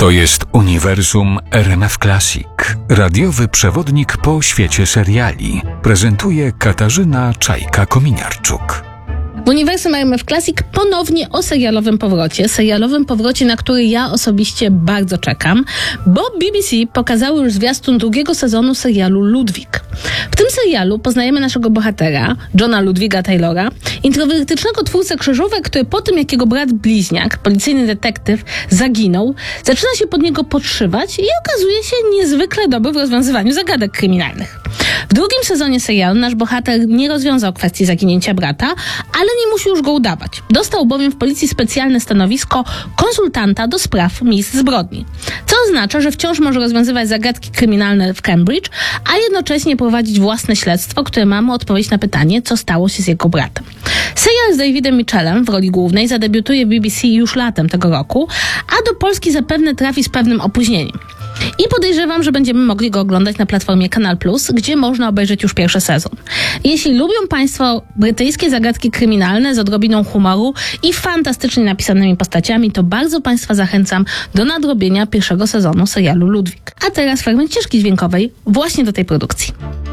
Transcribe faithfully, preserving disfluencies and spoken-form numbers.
To jest Uniwersum R M F Classic. Radiowy przewodnik po świecie seriali. Prezentuje Katarzyna Czajka-Kominiarczuk. W Uniwersum R M F Classic ponownie o serialowym powrocie. Serialowym powrocie, na który ja osobiście bardzo czekam, bo B B C pokazało już zwiastun drugiego sezonu serialu Ludwig. W tym serialu poznajemy naszego bohatera, Johna Ludwiga Taylora, introwertycznego twórcę krzyżówek, który po tym, jak jego brat bliźniak, policyjny detektyw, zaginął, zaczyna się pod niego podszywać i okazuje się niezwykle dobry w rozwiązywaniu zagadek kryminalnych. W drugim sezonie serialu nasz bohater nie rozwiązał kwestii zaginięcia brata, ale nie musi już go udawać. Dostał bowiem w policji specjalne stanowisko konsultanta do spraw miejsc zbrodni. Co oznacza, że wciąż może rozwiązywać zagadki kryminalne w Cambridge, a jednocześnie prowadzić własne śledztwo, które ma mu odpowiedzieć na pytanie, co stało się z jego bratem. Serial z Davidem Mitchellem w roli głównej zadebiutuje w B B C już latem tego roku, a do Polski zapewne trafi z pewnym opóźnieniem. I podejrzewam, że będziemy mogli go oglądać na platformie Kanal Plus, gdzie można obejrzeć już pierwszy sezon. Jeśli lubią Państwo brytyjskie zagadki kryminalne z odrobiną humoru i fantastycznie napisanymi postaciami, to bardzo Państwa zachęcam do nadrobienia pierwszego sezonu serialu Ludwik. A teraz fragment ścieżki dźwiękowej właśnie do tej produkcji.